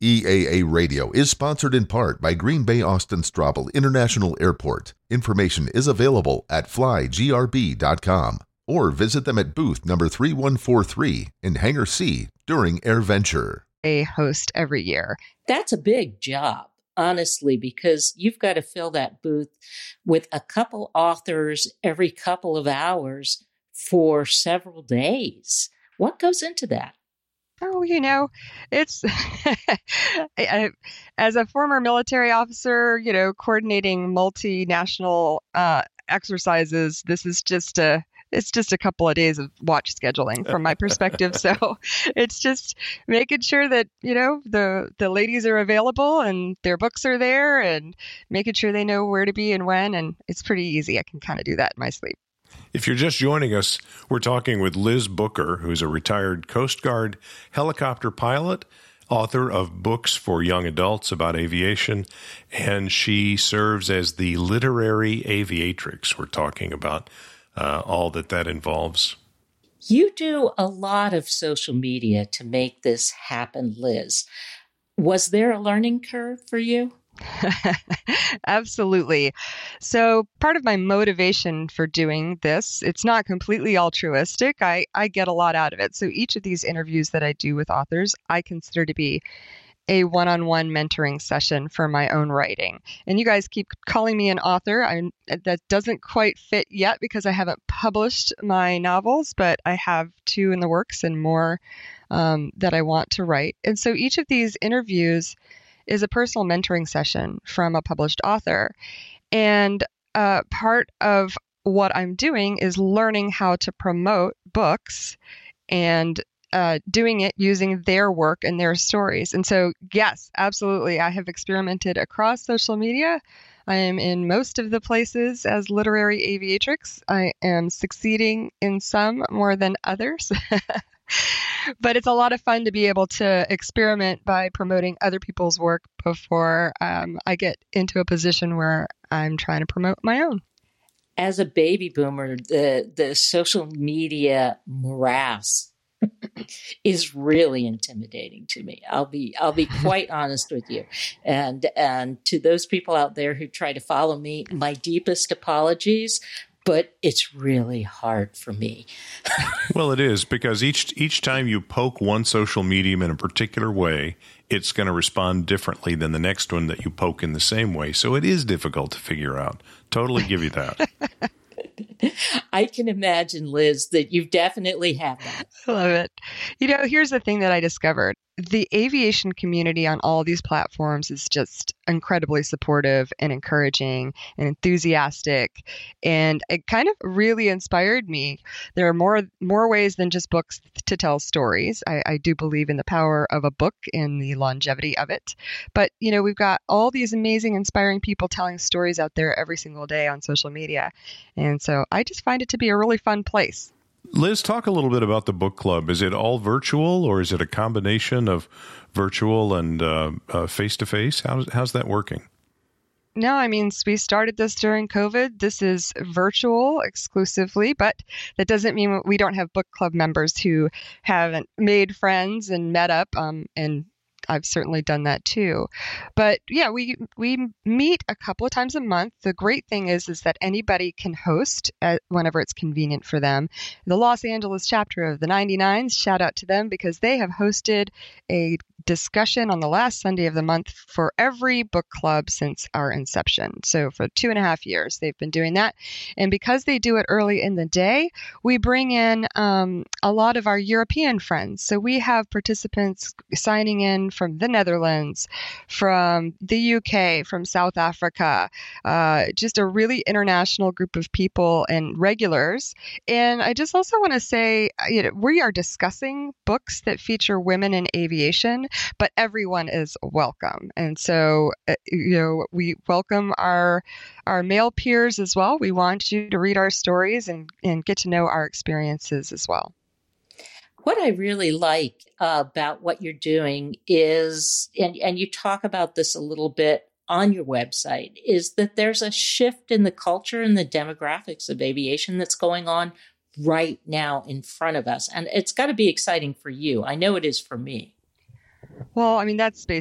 EAA Radio is sponsored in part by Green Bay Austin Straubel International Airport. Information is available at flygrb.com or visit them at booth number 3143 in Hangar C during AirVenture. A host every year. That's a big job, honestly, because you've got to fill that booth with a couple authors every couple of hours for several days. What goes into that? Oh, it's as a former military officer, coordinating multinational exercises. This is it's just a couple of days of watch scheduling from my perspective. So it's just making sure that, the ladies are available and their books are there and making sure they know where to be and when. And it's pretty easy. I can kind of do that in my sleep. If you're just joining us, we're talking with Liz Booker, who's a retired Coast Guard helicopter pilot, author of books for young adults about aviation, and she serves as the literary aviatrix. We're talking about all that involves. You do a lot of social media to make this happen, Liz. Was there a learning curve for you? Absolutely. So part of my motivation for doing this, it's not completely altruistic. I get a lot out of it. So each of these interviews that I do with authors, I consider to be a one-on-one mentoring session for my own writing. And you guys keep calling me an author. That doesn't quite fit yet because I haven't published my novels, but I have 2 in the works and more that I want to write. And so each of these interviews is a personal mentoring session from a published author. And part of what I'm doing is learning how to promote books and doing it using their work and their stories. And so, yes, absolutely. I have experimented across social media. I am in most of the places as literary aviatrix. I am succeeding in some more than others. But it's a lot of fun to be able to experiment by promoting other people's work before I get into a position where I'm trying to promote my own. As a baby boomer, the social media morass is really intimidating to me. I'll be quite honest with you. And to those people out there who try to follow me, my deepest apologies. But it's really hard for me. Well, it is, because each time you poke one social medium in a particular way, it's going to respond differently than the next one that you poke in the same way. So it is difficult to figure out. Totally give you that. I can imagine, Liz, that you definitely have that. I love it. Here's the thing that I discovered. The aviation community on all these platforms is just incredibly supportive and encouraging and enthusiastic. And it kind of really inspired me. There are more ways than just books to tell stories. I do believe in the power of a book and the longevity of it. But, we've got all these amazing, inspiring people telling stories out there every single day on social media. And so I just find it to be a really fun place. Liz, talk a little bit about the book club. Is it all virtual, or is it a combination of virtual and face-to-face? How's that working? No, we started this during COVID. This is virtual exclusively, but that doesn't mean we don't have book club members who haven't made friends and met up, and I've certainly done that too. But yeah, we meet a couple of times a month. The great thing is that anybody can host whenever it's convenient for them. The Los Angeles chapter of the 99s, shout out to them, because they have hosted a discussion on the last Sunday of the month for every book club since our inception. So for 2.5 years, they've been doing that. And because they do it early in the day, we bring in a lot of our European friends. So we have participants signing in from the Netherlands, from the UK, from South Africa, just a really international group of people and regulars. And I just also want to say, we are discussing books that feature women in aviation, but everyone is welcome. And so, we welcome our male peers as well. We want you to read our stories and get to know our experiences as well. What I really like about what you're doing is, and you talk about this a little bit on your website, is that there's a shift in the culture and the demographics of aviation that's going on right now in front of us. And it's got to be exciting for you. I know it is for me. Well, that's